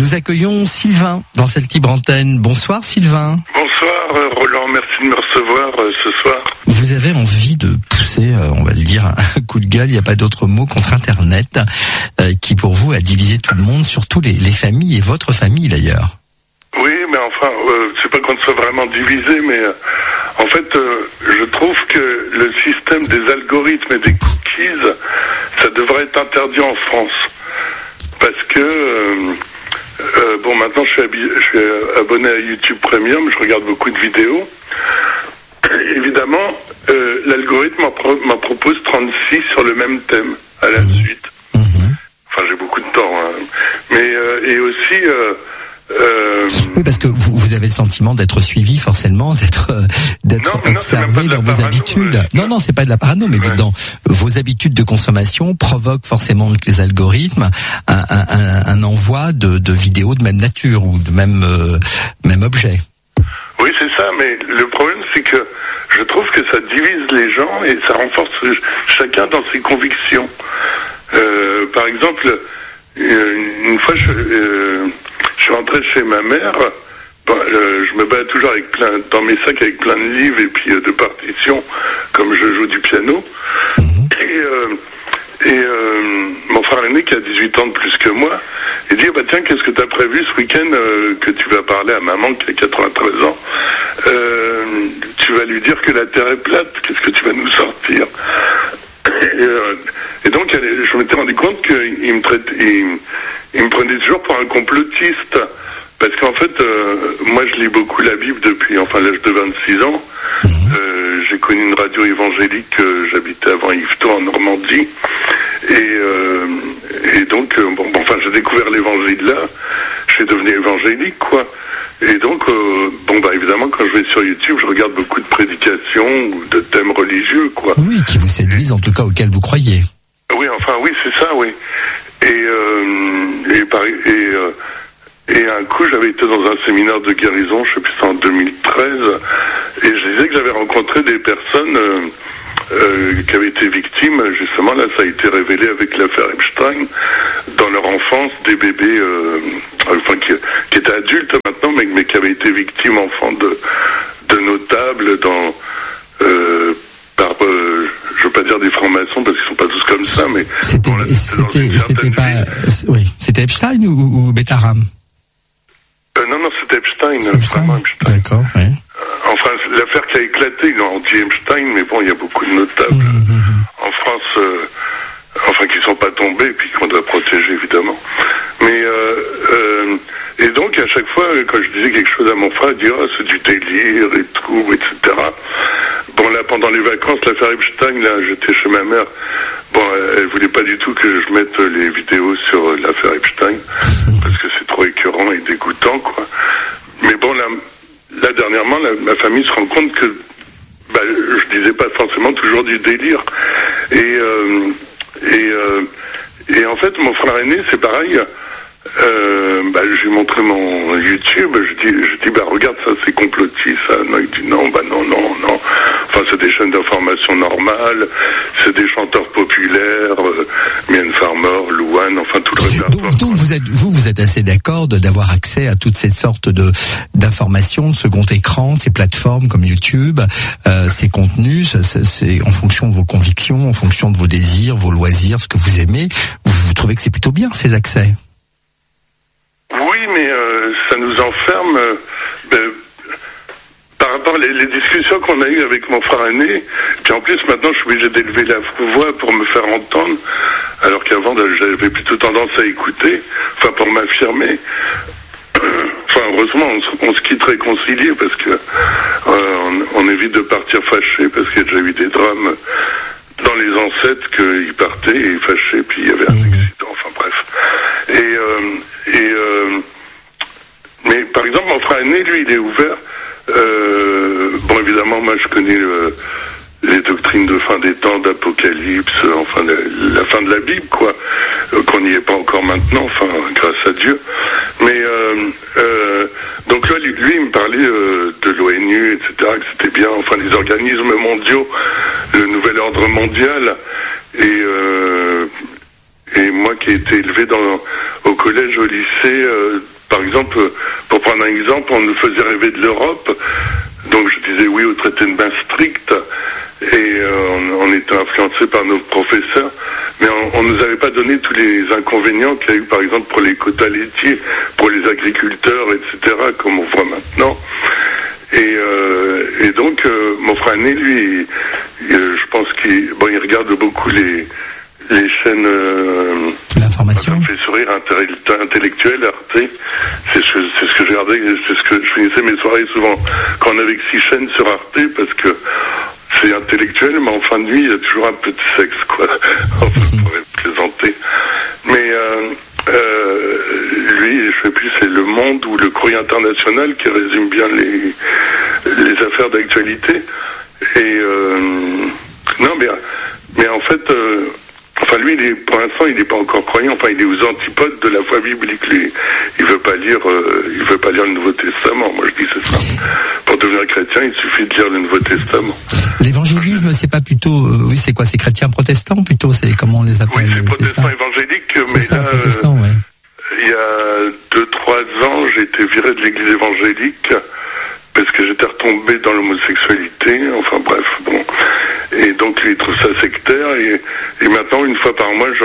Nous accueillons Sylvain dans cette libre antenne. Bonsoir Sylvain. Bonsoir Roland, merci de me recevoir ce soir. Vous avez envie de pousser, on va le dire, un coup de gueule, il n'y a pas d'autre mot, contre Internet, qui pour vous a divisé tout le monde, surtout les familles et votre famille d'ailleurs. Oui, mais enfin, c'est pas qu'on soit vraiment divisé, mais en fait, je trouve que le système des algorithmes et des cookies, ça devrait être interdit en France. Parce que, bon, maintenant je suis abonné à YouTube Premium, je regarde beaucoup de vidéos. Et évidemment, l'algorithme m'en propose 36 sur le même thème, à la suite. Enfin, j'ai beaucoup de temps, hein. Mais, et aussi... Oui, parce que vous avez le sentiment d'être suivi, forcément, d'être observé dans vos habitudes. Non, c'est pas de la parano, mais dans vos habitudes de consommation provoquent forcément avec les algorithmes un envoi de vidéos de même nature ou de même objet. Oui, c'est ça, mais le problème, c'est que je trouve que ça divise les gens et ça renforce chacun dans ses convictions. Par exemple, une fois, je suis rentré chez ma mère. Je me bats toujours dans mes sacs avec plein de livres et puis de partitions, comme je joue du piano. Et mon frère aîné, qui a 18 ans de plus que moi, il dit bah tiens, qu'est-ce que tu as prévu ce week-end que tu vas parler à maman qui a 93 ans tu vas lui dire que la Terre est plate, qu'est-ce que tu vas nous sortir? Et donc je m'étais rendu compte qu'il me prenait toujours pour un complotiste, parce qu'en fait moi je lis beaucoup la Bible depuis l'âge de 26 ans. J'ai connu une radio évangélique, j'habitais avant Yvetot en Normandie, et donc j'ai découvert l'évangile là, je suis devenu évangélique quoi. Et donc, évidemment, quand je vais sur YouTube, je regarde beaucoup de prédications ou de thèmes religieux, quoi. Oui, qui vous séduisent, en tout cas, auxquels vous croyez. Oui, oui, c'est ça, oui. Et un coup, j'avais été dans un séminaire de guérison, je sais plus, c'était en 2013, et je disais que j'avais rencontré des personnes qui avaient été victimes, justement, là, ça a été révélé avec l'affaire Epstein, dans leur enfance, des bébés, qui étaient adultes maintenant, mais qui avaient été victimes, enfants de notables, je veux pas dire des francs-maçons, parce qu'ils sont pas tous comme ça, mais... C'était Epstein ou Betaram? Non, c'était Epstein. Vraiment Epstein. D'accord, oui. L'affaire qui a éclaté, ils ont dit Epstein, mais bon, il y a beaucoup de notables en France, qui sont pas tombés, et puis qu'on doit protéger, évidemment. Mais, et donc, à chaque fois, quand je disais quelque chose à mon frère, il dit, c'est du délire et tout, etc. Bon, là, pendant les vacances, l'affaire Epstein, là, j'étais chez ma mère. Bon, elle voulait pas du tout que je mette les vidéos sur l'affaire Epstein, parce que c'est trop écœurant et dégoûtant, quoi. Mais bon, là dernièrement, ma famille se rend compte que je disais pas forcément toujours du délire. Et en fait, mon frère aîné, c'est pareil. Je lui montrais mon YouTube, je dis regarde, ça c'est complotiste, ça. Non, il dit non. Enfin, c'est des chaînes d'information normales, c'est des chanteurs populaires, Mylène Farmer, Louane, enfin tout le répertoire. Donc vous êtes assez d'accord d'avoir accès à toutes ces sortes d'informations, second écran, ces plateformes comme YouTube, ces contenus, c'est en fonction de vos convictions, en fonction de vos désirs, vos loisirs, ce que vous aimez. Vous trouvez que c'est plutôt bien ces accès? Oui, mais ça nous enferme. Par rapport les discussions qu'on a eues avec mon frère aîné, puis en plus maintenant je suis obligé d'élever la voix pour me faire entendre, alors qu'avant j'avais plutôt tendance à écouter, pour m'affirmer. Heureusement, on se quitte réconcilié parce que on évite de partir fâché, parce qu'il y a déjà eu des drames dans les ancêtres qu'ils partaient et fâchés, puis il y avait un accident, bref. Mais par exemple, mon frère aîné, lui, il est ouvert. Évidemment, moi, je connais les doctrines de fin des temps, d'Apocalypse, la fin de la Bible, quoi. Qu'on n'y est pas encore maintenant, grâce à Dieu. Mais donc là, lui, il me parlait de l'ONU, etc., que c'était bien, les organismes mondiaux, le nouvel ordre mondial, et moi qui ai été élevé au au collège, au lycée, par exemple, pour prendre un exemple, on nous faisait rêver de l'Europe. Donc je disais oui au traité de Maastricht et on était influencé par nos professeurs, mais on nous avait pas donné tous les inconvénients qu'il y a eu, par exemple, pour les quotas laitiers, pour les agriculteurs, etc., comme on voit maintenant. Et donc mon frère aîné, lui, je pense qu'il regarde beaucoup les chaînes l'information. Ça me fait sourire, intellectuel, Arte. C'est ce que j'ai regardé, c'est ce que je finissais mes soirées souvent quand on avait 6 chaînes sur Arte, parce que c'est intellectuel, mais en fin de nuit, il y a toujours un peu de sexe, quoi. On pourrait plaisanter. Mais lui, je sais plus, c'est Le Monde ou Le Courrier International qui résume bien les affaires d'actualité. Et non, mais en fait, lui, pour l'instant, il n'est pas encore croyant. Enfin, il est aux antipodes de la foi biblique. Lui, il veut pas lire le Nouveau Testament. Moi, je dis c'est ça. Pour devenir chrétien, il suffit de lire le Nouveau Testament. L'évangélisme, c'est pas plutôt, oui, c'est quoi? C'est chrétiens protestants plutôt? C'est comment on les appelle? Oui, c'est protestants évangéliques. Mais ça, là, protestant, ouais. Il y a 2-3 ans, j'ai été viré de l'église évangélique parce que j'étais retombé dans l'homosexualité. Enfin bref, bon. Et donc il trouve ça sectaire et maintenant une fois par mois je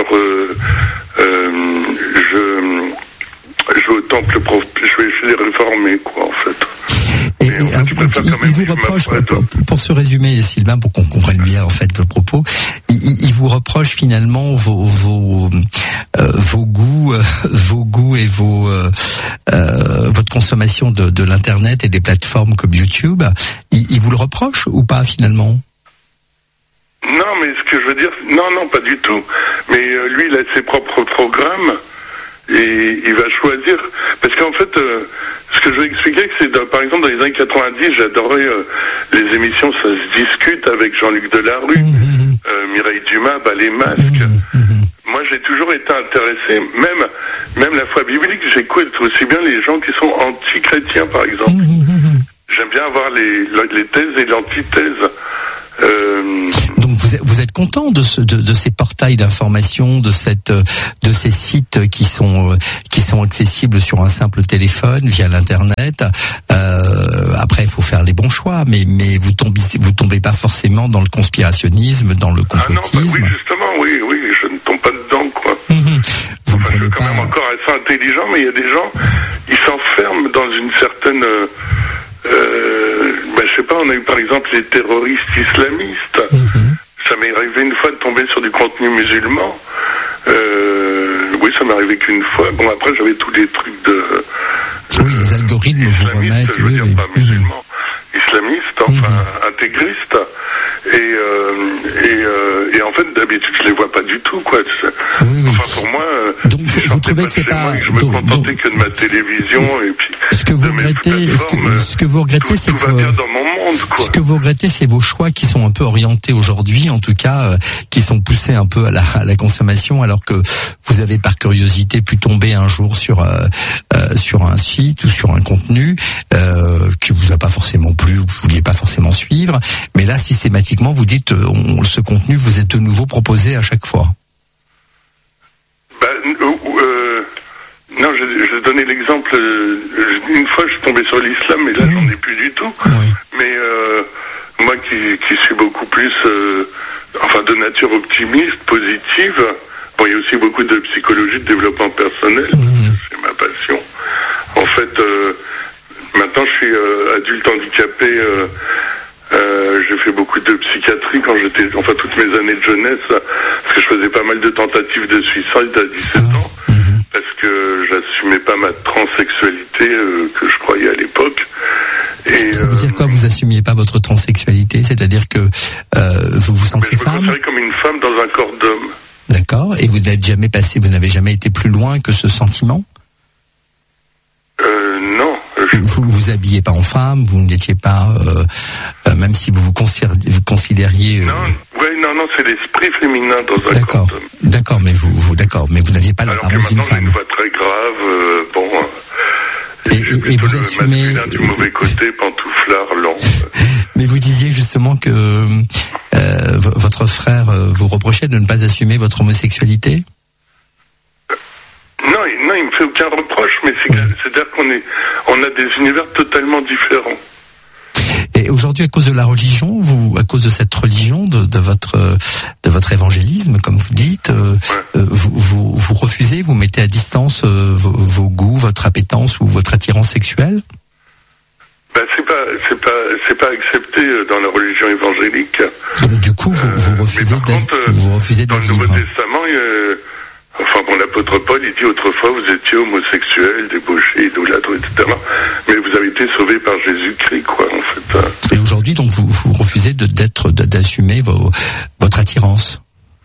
vais au temple, je vais chez les réformés, quoi, en fait. Et il vous reproche, pour se résumer, Sylvain, pour qu'on comprenne bien en fait vos propos, il vous reproche finalement vos goûts et votre consommation de l'internet et des plateformes comme YouTube. Il vous le reproche ou pas finalement? Non, mais ce que je veux dire, non, pas du tout. Mais lui, il a ses propres programmes et il va choisir. Parce qu'en fait, ce que je vais expliquer, c'est par exemple dans les années 90, j'adorais les émissions Ça se discute avec Jean-Luc Delarue, Mireille Dumas, les masques. Moi, j'ai toujours été intéressé, même la foi biblique, j'écoute aussi bien les gens qui sont anti-chrétiens, par exemple. J'aime bien avoir les thèses et l'antithèse. Donc vous êtes content de ces portails d'information, de ces sites qui sont accessibles sur un simple téléphone via l'internet. Après, il faut faire les bons choix, mais vous tombez pas forcément dans le conspirationnisme, dans le complotisme. Oui, justement, oui, je ne tombe pas dedans, quoi. Vous je suis quand même encore assez intelligent, mais il y a des gens, ils s'enferment dans une certaine. Je sais pas, on a eu par exemple les terroristes islamistes. Ça m'est arrivé une fois de tomber sur du contenu musulman. Oui, ça m'est arrivé qu'une fois. Bon, après, j'avais tous les trucs de... Oui, les algorithmes vous remettent... Je veux dire, pas musulmans, islamistes, enfin, intégristes. Et en fait, d'habitude, je les vois pas du tout, quoi. Enfin, pour moi, donc, vous trouvez que c'est pas... Je me contentais que de ma télévision et puis... Ce que vous regrettez, c'est que... Tout va bien dans mon monde, quoi. Ce que vous regrettez, c'est vos choix qui sont un peu orientés aujourd'hui, en tout cas, qui sont poussés un peu à la consommation, alors que vous avez par curiosité pu tomber un jour sur un site ou sur un contenu qui vous a pas forcément plu, vous vouliez pas forcément suivre, mais là systématiquement vous dites ce contenu vous est de nouveau proposé à chaque fois. Non, je vais donner l'exemple. Une fois, je suis tombé sur l'islam, mais là, j'en ai plus du tout. Oui. Mais moi, qui suis beaucoup plus, de nature optimiste, positive. Bon, il y a aussi beaucoup de psychologie, de développement personnel. C'est ma passion. En fait, maintenant, je suis adulte handicapé. J'ai fait beaucoup de psychiatrie quand j'étais, toutes mes années de jeunesse, parce que je faisais pas mal de tentatives de suicide à 17 ans. Parce que j'assumais pas ma transsexualité que je croyais à l'époque. Et ça veut dire quoi, vous assumiez pas votre transsexualité? C'est-à-dire que vous vous sentez femme? Je me considérais comme une femme dans un corps d'homme. D'accord. Et vous n'avez jamais été plus loin que ce sentiment? Non. Vous vous habillez pas en femme, vous n'étiez pas, même si vous considériez. Non, c'est l'esprit féminin dans un corps d'homme. D'accord, mais vous n'aviez pas l'apparence d'une femme. J'ai une voix très grave, Et vous assumez du mauvais côté, pantouflard, long. Mais vous disiez justement que votre frère vous reprochait de ne pas assumer votre homosexualité. Non, il me fait aucun reproche, mais c'est-à-dire on a des univers totalement différents. Et aujourd'hui, à cause de la religion, à cause de cette religion, de votre évangélisme, comme vous dites, vous refusez, vous mettez à distance vos goûts, votre appétence ou votre attirance sexuelle? C'est pas accepté dans la religion évangélique. Donc du coup, vous refusez de dans le Nouveau Testament, l'apôtre Paul, il dit autrefois vous étiez homosexuels, débauchés, idolâtres, etc. Mais vous avez été sauvés par Jésus-Christ, quoi, en fait. Et aujourd'hui, donc, vous refusez d'assumer votre attirance.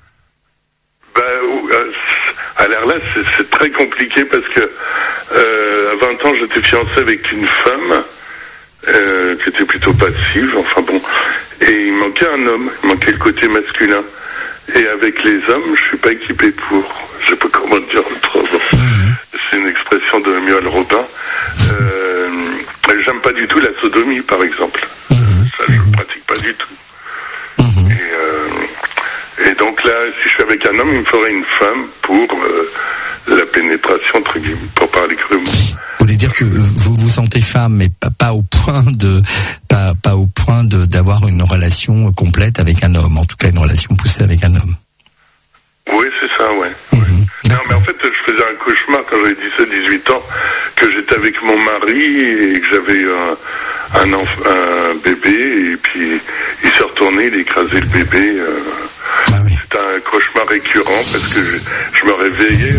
Alors là, c'est très compliqué parce que à 20 ans, j'étais fiancé avec une femme qui était plutôt passive, et il manquait un homme, il manquait le côté masculin. Et avec les hommes, je suis pas équipé pour. Je sais pas comment dire autrement. C'est une expression de Muriel Robin. J'aime pas du tout la sodomie, par exemple. Ça, je ne pratique pas du tout. Et donc là, si je suis avec un homme, il me faudrait une femme pour la pénétration, entre guillemets, pour parler crûment. Vous voulez dire que vous vous sentez femme, mais pas au point d'avoir une relation complète avec un homme, en tout cas une relation poussée avec un homme. Oui, c'est ça, ouais. Non, mais en fait, je faisais un cauchemar quand j'avais 17-18 ans, que j'étais avec mon mari et que j'avais un bébé, et puis il s'est retourné, il a écrasé le bébé. C'était un cauchemar récurrent parce que je me réveillais.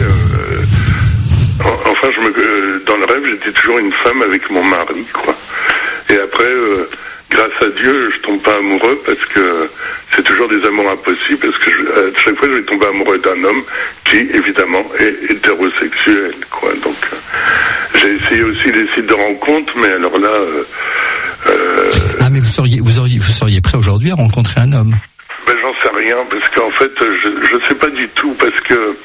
Dans le rêve, j'étais toujours une femme avec mon mari, quoi. Et après, grâce à Dieu, je tombe pas amoureux parce que c'est toujours des amours impossibles, parce que à chaque fois, je vais tomber amoureux d'un homme qui, évidemment, est hétérosexuel, quoi. Donc, j'ai essayé aussi des sites de rencontres, mais alors là... mais vous seriez prêt aujourd'hui à rencontrer un homme? J'en sais rien, parce qu'en fait, je sais pas du tout, parce que...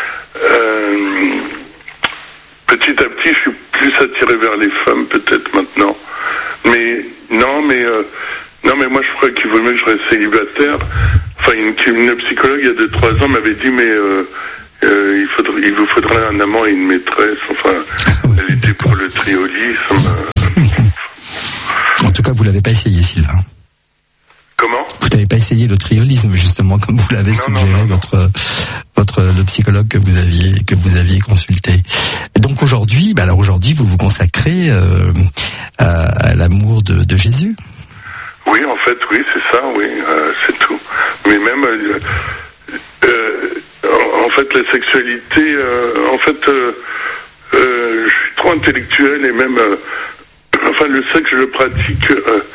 petit à petit, je suis plus attiré vers les femmes, peut-être maintenant. Mais moi, je crois qu'il vaut mieux que je reste célibataire. Enfin, une psychologue, il y a 2-3 ans, m'avait dit, mais il vous faudrait un amant et une maîtresse. Enfin, elle était pour le triolisme. En tout cas, vous l'avez pas essayé, Sylvain. Comment ? Vous n'avez pas essayé le triolisme, justement, comme vous l'avez suggéré, le psychologue que vous aviez consulté. Et donc aujourd'hui, vous vous consacrez à l'amour de Jésus. Oui, en fait, oui, c'est ça, oui, c'est tout. Mais même, en fait, la sexualité, je suis trop intellectuel et même, le sexe, je le pratique,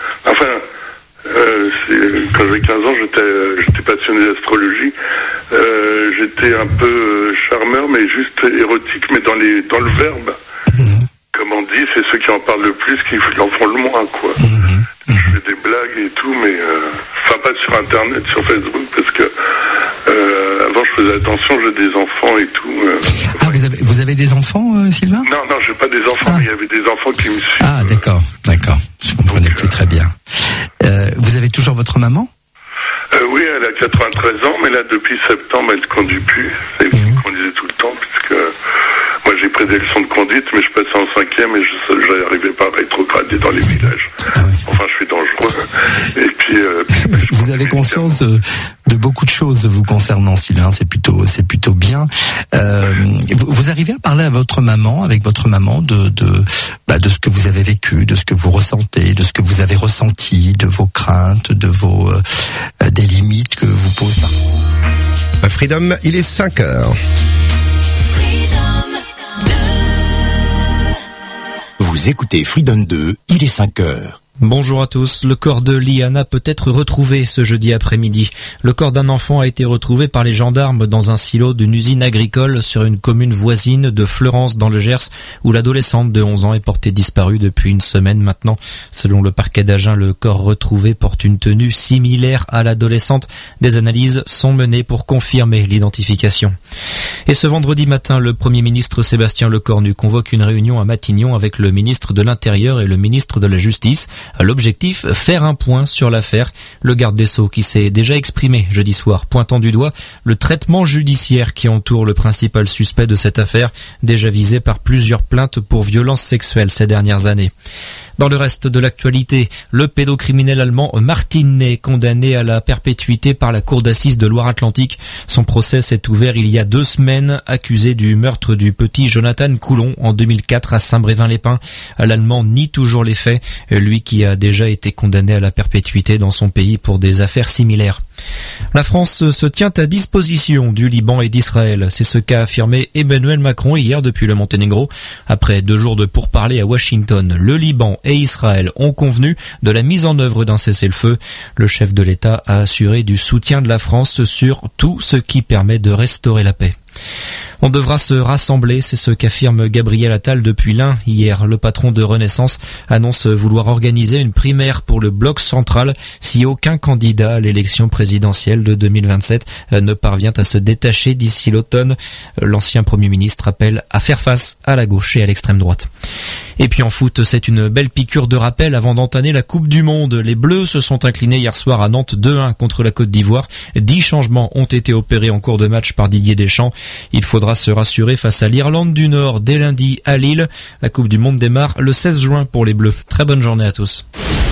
quand j'avais 15 ans, j'étais passionné d'astrologie. J'étais un peu charmeur, mais juste érotique, mais dans le verbe. Comme on dit, c'est ceux qui en parlent le plus qui en font le moins, quoi. Je fais des blagues et tout, mais pas sur Internet, sur Facebook, parce que avant je faisais attention, j'ai des enfants et tout. Vous avez des enfants, Sylvain ? Non, j'ai pas des enfants, mais il y avait des enfants qui me suivent. Ah, d'accord. Je comprenais plus très bien. Vous avez toujours votre maman ? Oui, elle a 93 ans, mais là, depuis septembre, elle ne conduit plus. C'est elle qui conduisait tout le temps, puisque moi, j'ai pris des leçons de conduite, mais je passais en 5e et je n'arrivais pas à rétrograder dans les villages. Enfin, je suis dangereux. Et puis vous avez conscience de beaucoup de choses vous concernant, Sylvain. C'est plutôt bien. Vous arrivez à parler à votre maman, avec votre maman, de ce que vous avez vécu, de ce que vous ressentez, de ce que vous avez ressenti, de vos craintes, de vos des limites que vous posez. Freedom, il est 5h. Vous écoutez Freedom 2, il est 5h. Bonjour à tous. Le corps de Liana peut être retrouvé ce jeudi après-midi. Le corps d'un enfant a été retrouvé par les gendarmes dans un silo d'une usine agricole sur une commune voisine de Fleurance dans le Gers, où l'adolescente de 11 ans est portée disparue depuis une semaine maintenant. Selon le parquet d'Agen, le corps retrouvé porte une tenue similaire à l'adolescente. Des analyses sont menées pour confirmer l'identification. Et ce vendredi matin, le Premier ministre Sébastien Lecornu convoque une réunion à Matignon avec le ministre de l'Intérieur et le ministre de la Justice. L'objectif, faire un point sur l'affaire. Le garde des Sceaux qui s'est déjà exprimé jeudi soir, pointant du doigt le traitement judiciaire qui entoure le principal suspect de cette affaire, déjà visé par plusieurs plaintes pour violences sexuelles ces dernières années. Dans le reste de l'actualité, le pédocriminel allemand Martin Ney, condamné à la perpétuité par la cour d'assises de Loire-Atlantique. Son procès s'est ouvert il y a 2 semaines, accusé du meurtre du petit Jonathan Coulon en 2004 à Saint-Brévin-les-Pins. L'Allemand nie toujours les faits, lui qui a déjà été condamné à la perpétuité dans son pays pour des affaires similaires. La France se tient à disposition du Liban et d'Israël. C'est ce qu'a affirmé Emmanuel Macron hier depuis le Monténégro. Après 2 jours de pourparlers à Washington, le Liban et Israël ont convenu de la mise en œuvre d'un cessez-le-feu. Le chef de l'État a assuré du soutien de la France sur tout ce qui permet de restaurer la paix. On devra se rassembler, c'est ce qu'affirme Gabriel Attal depuis l'Ain. Hier, le patron de Renaissance annonce vouloir organiser une primaire pour le bloc central si aucun candidat à l'élection présidentielle de 2027 ne parvient à se détacher d'ici l'automne. L'ancien Premier ministre appelle à faire face à la gauche et à l'extrême droite. Et puis en foot, c'est une belle piqûre de rappel avant d'entamer la Coupe du Monde. Les Bleus se sont inclinés hier soir à Nantes 2-1 contre la Côte d'Ivoire. 10 changements ont été opérés en cours de match par Didier Deschamps. Il faudra se rassurer face à l'Irlande du Nord dès lundi à Lille. La Coupe du Monde démarre le 16 juin pour les Bleus. Très bonne journée à tous.